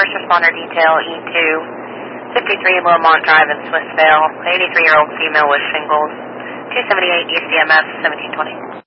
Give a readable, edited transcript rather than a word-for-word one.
First Responder Detail E2, 53 Lormont Drive in Swissvale, 83-year-old female with shingles, 278 ECMS 1720.